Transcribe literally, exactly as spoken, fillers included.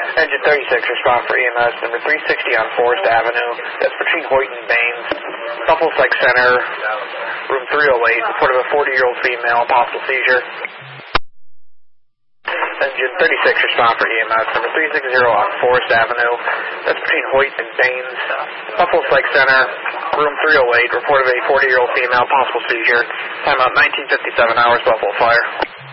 Engine thirty-six, respond for E M S number three sixty on Forest Avenue. That's between Hoyt and Baines. Buffalo Psych Center, room three oh eight. Report of a forty-year-old female, possible seizure. Engine thirty-six, respond for E M S number three sixty on Forest Avenue. That's between Hoyt and Baines. Buffalo Psych Center, room three oh eight. Report of a forty-year-old female, possible seizure. Time out nineteen fifty-seven hours, Buffalo Fire.